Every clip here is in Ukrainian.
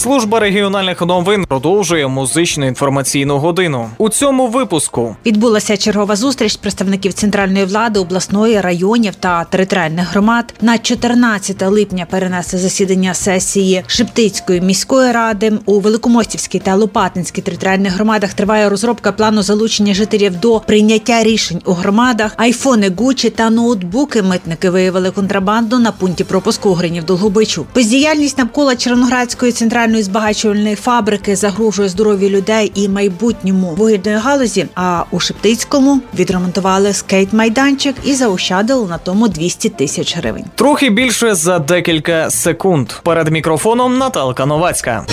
Служба регіональних новин продовжує музичну інформаційну годину. У цьому випуску відбулася чергова зустріч представників центральної влади, обласної, районів та територіальних громад. На 14 липня перенесли засідання сесії Шептицької міської ради. У Великомостівській та Лопатинській територіальних громадах триває розробка плану залучення жителів до прийняття рішень у громадах. Айфони, Гуччі та ноутбуки митники виявили контрабанду на пункті пропуску у Гринів-Долгобичу. Бездіяльність навколо Червоноградської центральної збагачувальної фабрики загрожує здоров'ю людей і майбутньому вугільної галузі, а у Шептицькому відремонтували скейт-майданчик і заощадили на тому 200 тисяч гривень. Трохи більше за декілька секунд. Перед мікрофоном Наталка Новацька.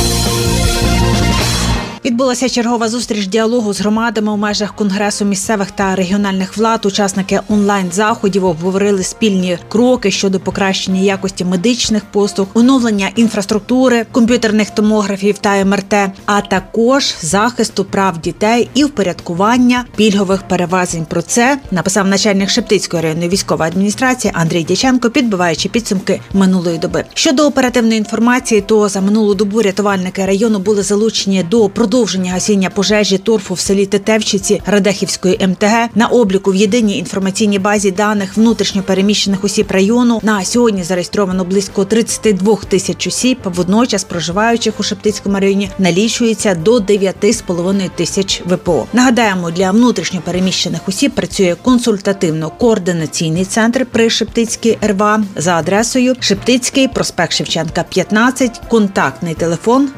Відбулася чергова зустріч діалогу з громадами у межах Конгресу місцевих та регіональних влад. Учасники онлайн-заходів обговорили спільні кроки щодо покращення якості медичних послуг, оновлення інфраструктури, комп'ютерних томографів та МРТ, а також захисту прав дітей і впорядкування пільгових перевезень. Про це написав начальник Шептицької районної військової адміністрації Андрій Дяченко, підбиваючи підсумки минулої доби. Щодо оперативної інформації, то за минулу добу рятувальники району були залучені до продовження гасіння пожежі торфу в селі Тетевщиці Радехівської МТГ. На обліку в єдиній інформаційній базі даних внутрішньо переміщених осіб району на сьогодні зареєстровано близько 32 тисяч осіб, водночас проживаючих у Шептицькому районі налічується до 9,5 тисяч ВПО. Нагадаємо, для внутрішньо переміщених осіб працює консультативно-координаційний центр при Шептицькій РВА за адресою Шептицький, проспект Шевченка, 15, контактний телефон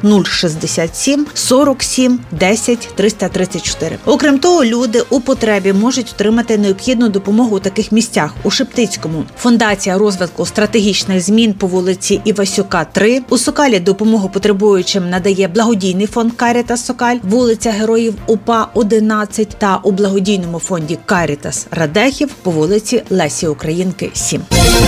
067 47 10 334. Окрім того, люди у потребі можуть отримати необхідну допомогу у таких місцях. У Шептицькому Фундація розвитку стратегічних змін по вулиці Івасюка, 3. У Сокалі допомогу потребуючим надає благодійний фонд Карітас Сокаль, вулиця Героїв УПА, 11. Та у благодійному фонді Карітас Радехів по вулиці Лесі Українки, 7.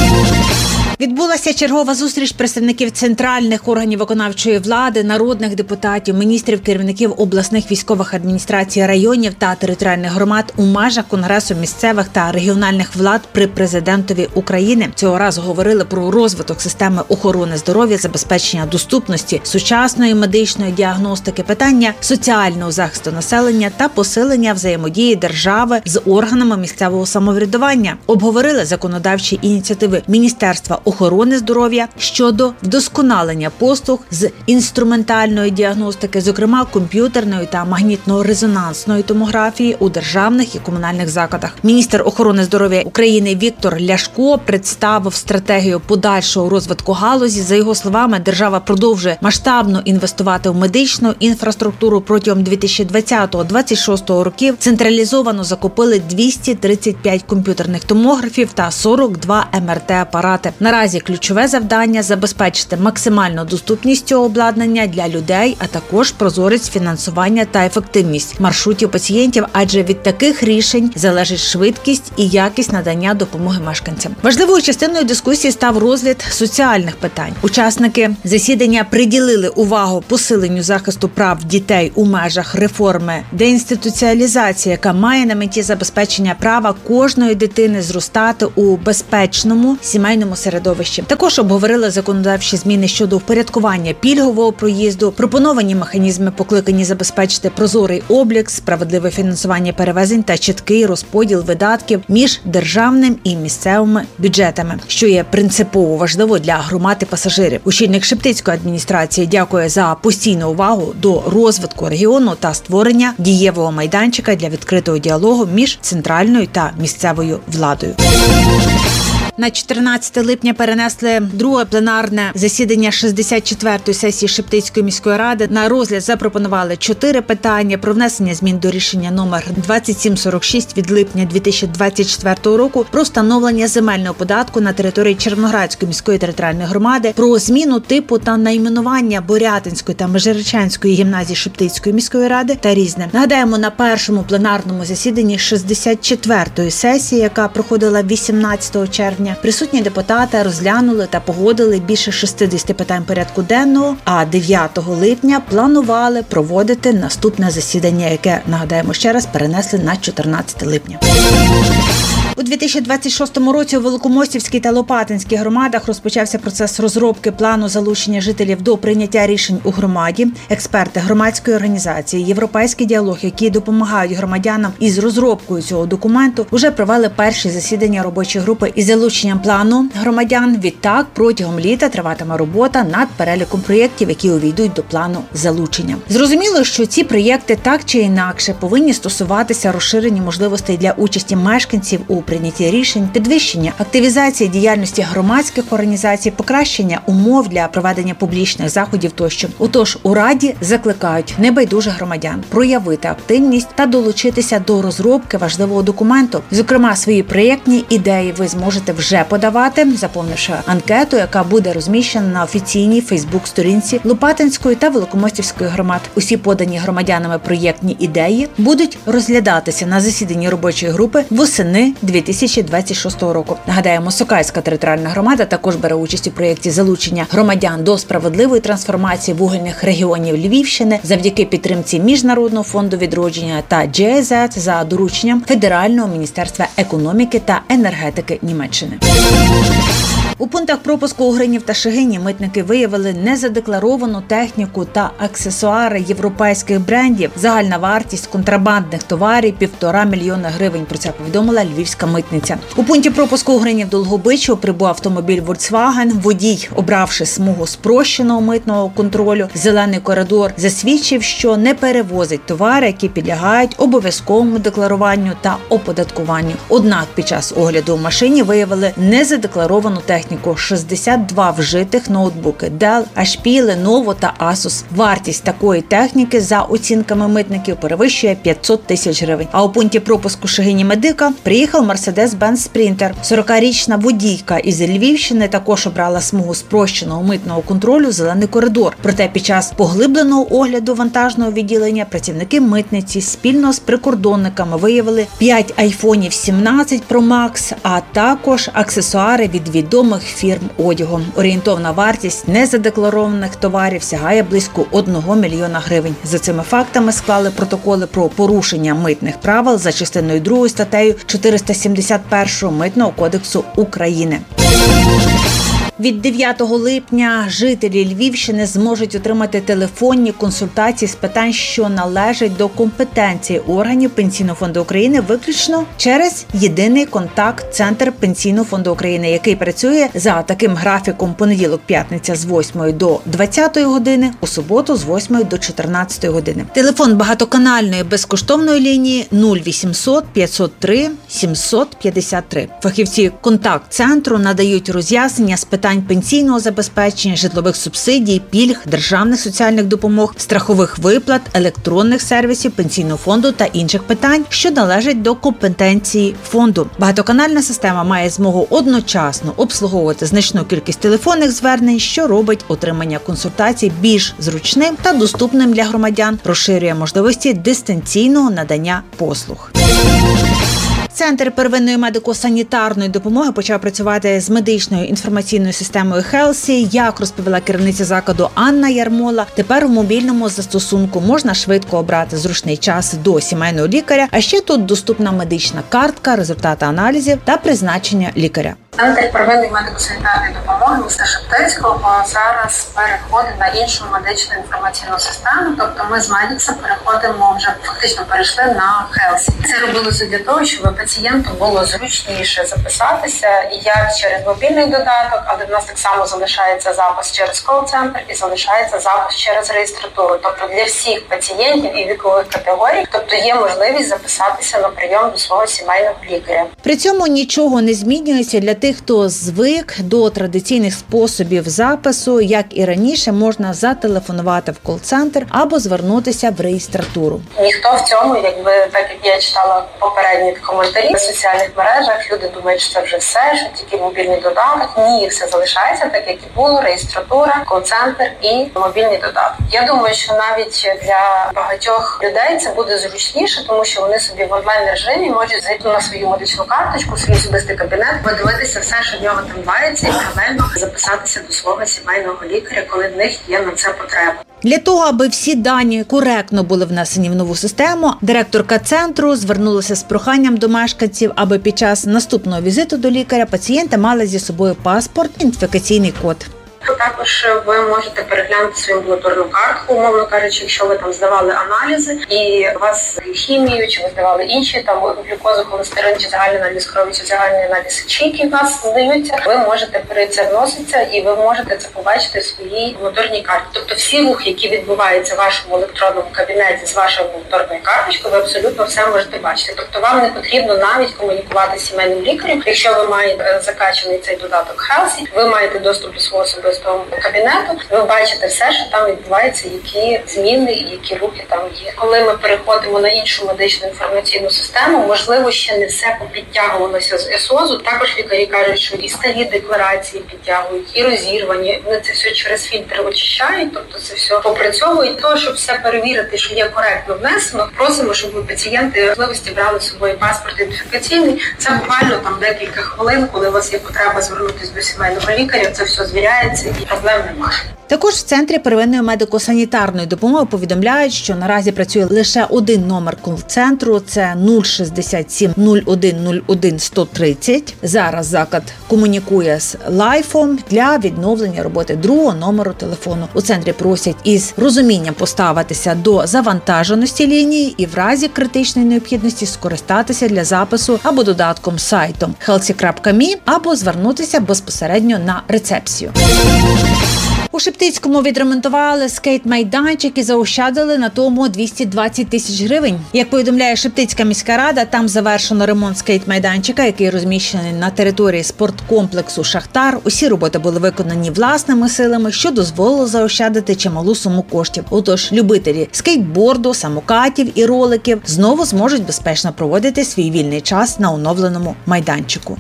Відбулася чергова зустріч представників центральних органів виконавчої влади, народних депутатів, міністрів, керівників обласних військових адміністрацій, районів та територіальних громад у межах Конгресу місцевих та регіональних влад при президентові України. Цього разу говорили про розвиток системи охорони здоров'я, забезпечення доступності сучасної медичної діагностики, питання соціального захисту населення та посилення взаємодії держави з органами місцевого самоврядування. Обговорили законодавчі ініціативи Міністерства охорони здоров'я щодо вдосконалення послуг з інструментальної діагностики, зокрема комп'ютерної та магнітно-резонансної томографії у державних і комунальних закладах. Міністр охорони здоров'я України Віктор Ляшко представив стратегію подальшого розвитку галузі. За його словами, держава продовжує масштабно інвестувати в медичну інфраструктуру. Протягом 2020-2026 років централізовано закупили 235 комп'ютерних томографів та 42 МРТ-апарати. Наразі ключове завдання – забезпечити максимальну доступність цього обладнання для людей, а також прозорість фінансування та ефективність маршрутів пацієнтів, адже від таких рішень залежить швидкість і якість надання допомоги мешканцям. Важливою частиною дискусії став розгляд соціальних питань. Учасники засідання приділили увагу посиленню захисту прав дітей у межах реформи деінституціалізації, яка має на меті забезпечення права кожної дитини зростати у безпечному сімейному середовищі. Також обговорили законодавчі зміни щодо впорядкування пільгового проїзду, пропоновані механізми покликані забезпечити прозорий облік, справедливе фінансування перевезень та чіткий розподіл видатків між державним і місцевими бюджетами, що є принципово важливо для громад і пасажирів. Очільник Шептицької адміністрації дякує за постійну увагу до розвитку регіону та створення дієвого майданчика для відкритого діалогу між центральною та місцевою владою. На 14 липня перенесли друге пленарне засідання 64-ї сесії Шептицької міської ради. На розгляд запропонували 4 питання про внесення змін до рішення номер 2746 від липня 2024 року про встановлення земельного податку на території Червоноградської міської територіальної громади, про зміну типу та найменування Борятинської та Межирічанської гімназії Шептицької міської ради та різне. Нагадаємо, на першому пленарному засіданні 64-ї сесії, яка проходила 18 червня, присутні депутати розглянули та погодили більше 60 питань порядку денного, а 9 липня планували проводити наступне засідання, яке, нагадаємо ще раз, перенесли на 14 липня. У 2026 році у Великомостівській та Лопатинській громадах розпочався процес розробки плану залучення жителів до прийняття рішень у громаді. Експерти громадської організації «Європейський діалог», які допомагають громадянам із розробкою цього документу, вже провели перші засідання робочої групи із залученням плану громадян. Відтак, протягом літа триватиме робота над переліком проєктів, які увійдуть до плану залучення. Зрозуміло, що ці проєкти так чи інакше повинні стосуватися розширення можливостей для участі мешканців у прийнятті рішень, підвищення активізації діяльності громадських організацій, покращення умов для проведення публічних заходів тощо. Отож, у Раді закликають небайдужих громадян проявити активність та долучитися до розробки важливого документу. Зокрема, свої проєктні ідеї ви зможете вже подавати, заповнивши анкету, яка буде розміщена на офіційній Фейсбук-сторінці Лопатинської та Великомостівської громад. Усі подані громадянами проєктні ідеї будуть розглядатися на засіданні робочої групи восени 2026 року. Нагадаємо, Сокальська територіальна громада також бере участь у проєкті залучення громадян до справедливої трансформації вугільних регіонів Львівщини завдяки підтримці Міжнародного фонду відродження та GIZ за дорученням Федерального міністерства економіки та енергетики Німеччини. У пунктах пропуску у Гринів та Шегині митники виявили незадекларовану техніку та аксесуари європейських брендів. Загальна вартість контрабандних товарів – 1,5 мільйона гривень. Про це повідомила львівська митниця. У пункті пропуску у Гринів Долгобичу прибув автомобіль Volkswagen. Водій, обравши смугу спрощеного митного контролю «Зелений коридор», засвідчив, що не перевозить товари, які підлягають обов'язковому декларуванню та оподаткуванню. Однак під час огляду в машині виявили незадекларовану техніку. 62 вжитих ноутбуки Dell, HP, Lenovo та Asus. Вартість такої техніки, за оцінками митників, перевищує 500 тисяч гривень. А у пункті пропуску Шегині Медика приїхав Mercedes-Benz Sprinter. 40-річна водійка із Львівщини також обрала смугу спрощеного митного контролю «Зелений коридор». Проте під час поглибленого огляду вантажного відділення працівники митниці спільно з прикордонниками виявили 5 айфонів 17 Pro Max, а також аксесуари від відомих фірм одягу. Орієнтовна вартість незадекларованих товарів сягає близько 1 мільйона гривень. За цими фактами склали протоколи про порушення митних правил за частиною 2 статтею 471 Митного кодексу України. Від 9 липня жителі Львівщини зможуть отримати телефонні консультації з питань, що належать до компетенції органів Пенсійного фонду України, виключно через єдиний контакт-центр Пенсійного фонду України, який працює за таким графіком: понеділок-п'ятниця з 8 до 20 години, у суботу з 8 до 14 години. Телефон багатоканальної безкоштовної лінії 0800 503 753. Фахівці контакт-центру надають роз'яснення з питань пенсійного забезпечення, житлових субсидій, пільг, державних соціальних допомог, страхових виплат, електронних сервісів Пенсійного фонду та інших питань, що належать до компетенції фонду. Багатоканальна система має змогу одночасно обслуговувати значну кількість телефонних звернень, що робить отримання консультацій більш зручним та доступним для громадян, розширює можливості дистанційного надання послуг. Центр первинної медико-санітарної допомоги почав працювати з медичною інформаційною системою Хелсі. Як розповіла керівниця закладу Анна Ярмола, тепер у мобільному застосунку можна швидко обрати зручний час до сімейного лікаря, а ще тут доступна медична картка, результати аналізів та призначення лікаря. Центр первинної медико-санітарної допомоги міста Шептицького зараз переходить на іншу медичну інформаційну систему. Тобто ми з Медікса переходимо, вже фактично перейшли на Хелсі. Це робилося для того, щоб пацієнту було зручніше записатися як через мобільний додаток, але в нас так само залишається запис через кол-центр і залишається запис через реєстратуру. Тобто для всіх пацієнтів і вікових категорій, тобто є можливість записатися на прийом до свого сімейного лікаря. При цьому нічого не змінюється для тих, хто звик до традиційних способів запису. Як і раніше, можна зателефонувати в кол-центр або звернутися в реєстратуру. Ніхто в цьому, так як я читала попередні коментарі в соціальних мережах, люди думають, що це вже все, що тільки мобільний додаток. Ні, все залишається так, як і було: реєстратура, кол-центр і мобільний додаток. Я думаю, що навіть для багатьох людей це буде зручніше, тому що вони собі в онлайн режимі можуть зайти на свою медичну карточку, свій особистий кабінет, подивитися подивитися все, що в нього там відбувається, і паралельно записатися до свого сімейного лікаря, коли в них є на це потреба. Для того, аби всі дані коректно були внесені в нову систему, директорка центру звернулася з проханням до мешканців, аби під час наступного візиту до лікаря пацієнти мали зі собою паспорт, ідентифікаційний код. Також ви можете переглянути свою амбулаторну картку, умовно кажучи, якщо ви там здавали аналізи і у вас хімію, чи ви здавали інші там глюкозу, холестерин, чи загальний аналіз крові, чи загальний аналіз сечі, які у вас здаються, ви можете це вноситися і ви можете це побачити в своїй амбулаторній карті. Тобто всі рухи, які відбуваються в вашому електронному кабінеті з вашою амбулаторною карточкою, ви абсолютно все можете бачити. Тобто вам не потрібно навіть комунікувати з сімейним лікарем. Якщо ви маєте закачаний цей додаток Healthy, ви маєте доступ до свого особистого кабінету, ви бачите все, що там відбувається, які зміни і які рухи там є. Коли ми переходимо на іншу медичну інформаційну систему, можливо, ще не все попідтягувалося з ЕСОЗу. Також лікарі кажуть, що і старі декларації підтягують, і розірвані. Вони це все через фільтри очищають, тобто це все попрацьовують. Того, щоб все перевірити, що є коректно внесено, просимо, щоб пацієнти можливості брали з собою паспорт ідентифікаційний. Це буквально там декілька хвилин, коли у вас є потреба звернутися до сімейного лікаря, це все звіряється. І проблем немає. Також в Центрі первинної медико-санітарної допомоги повідомляють, що наразі працює лише один номер кол-центру – це 067 01 01 130. Зараз заклад комунікує з Лайфом для відновлення роботи другого номеру телефону. У центрі просять із розумінням поставитися до завантаженості лінії і в разі критичної необхідності скористатися для запису або додатком сайтом healthy.me, або звернутися безпосередньо на рецепцію. У Шептицькому відремонтували скейт-майданчик і заощадили на тому 220 тисяч гривень. Як повідомляє Шептицька міська рада, там завершено ремонт скейт-майданчика, який розміщений на території спорткомплексу «Шахтар». Усі роботи були виконані власними силами, що дозволило заощадити чималу суму коштів. Отож, любителі скейтборду, самокатів і роликів знову зможуть безпечно проводити свій вільний час на оновленому майданчику.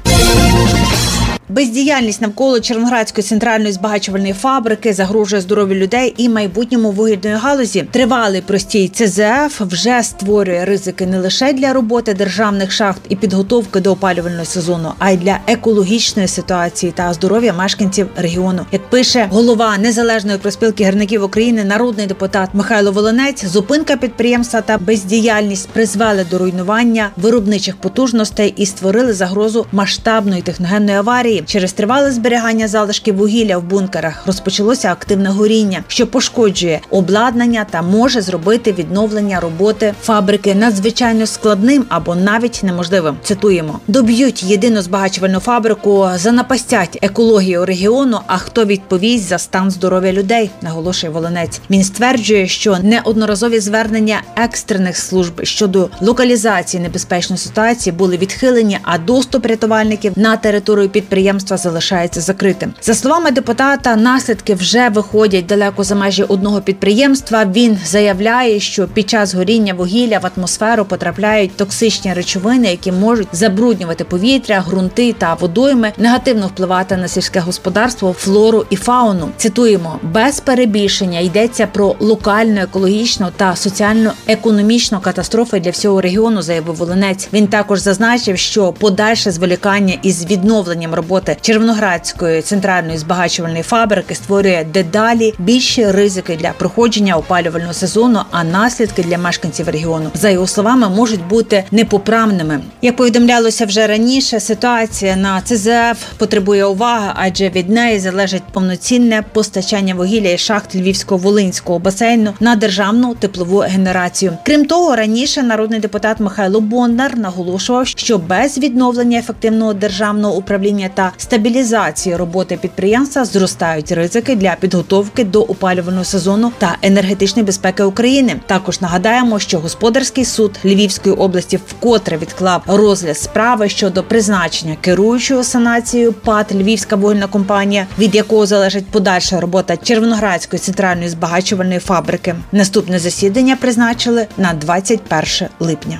Бездіяльність навколо Червоноградської центральної збагачувальної фабрики загрожує здоров'ю людей і майбутньому вугільної галузі. Тривалий простій ЦЗФ вже створює ризики не лише для роботи державних шахт і підготовки до опалювального сезону, а й для екологічної ситуації та здоров'я мешканців регіону. Як пише голова Незалежної профспілки гірників України, народний депутат Михайло Волинець, зупинка підприємства та бездіяльність призвели до руйнування виробничих потужностей і створили загрозу масштабної техногенної аварії. Через тривале зберігання залишків вугілля в бункерах розпочалося активне горіння, що пошкоджує обладнання та може зробити відновлення роботи фабрики надзвичайно складним або навіть неможливим. Цитуємо: «Доб'ють єдину збагачувальну фабрику, занапастять екологію регіону, а хто відповість за стан здоров'я людей», наголошує Волинець. Він стверджує, що неодноразові звернення екстрених служб щодо локалізації небезпечної ситуації були відхилені, а доступ рятувальників на територію підприємства залишається закритим. За словами депутата, наслідки вже виходять далеко за межі одного підприємства. Він заявляє, що під час горіння вугілля в атмосферу потрапляють токсичні речовини, які можуть забруднювати повітря, ґрунти та водойми, негативно впливати на сільське господарство, флору і фауну. Цитуємо: «Без перебільшення йдеться про локальну екологічну та соціально-економічну катастрофу для всього регіону», заявив Волинець. Він також зазначив, що подальше зволікання із відновленням роботи Червоноградської центральної збагачувальної фабрики створює дедалі більші ризики для проходження опалювального сезону, а наслідки для мешканців регіону, за його словами, можуть бути непоправними. Як повідомлялося вже раніше, ситуація на ЦЗФ потребує уваги, адже від неї залежить повноцінне постачання вугілля із шахт Львівсько-Волинського басейну на державну теплову генерацію. Крім того, раніше народний депутат Михайло Бондар наголошував, що без відновлення ефективного державного управління та стабілізації роботи підприємства зростають ризики для підготовки до опалювального сезону та енергетичної безпеки України. Також нагадаємо, що господарський суд Львівської області вкотре відклав розгляд справи щодо призначення керуючого санацією ПАТ «Львівська вугільна компанія», від якого залежить подальша робота Червоноградської центральної збагачувальної фабрики. Наступне засідання призначили на 21 липня.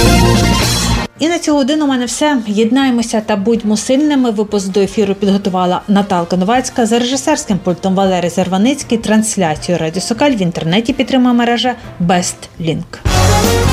І на цю годину у мене все. Єднаємося та будьмо сильними. Випуск до ефіру підготувала Наталка Новацька. За режисерським пультом Валерій Зарваницький. Трансляцію Радіо Сокаль в інтернеті підтримує мережа BestLink.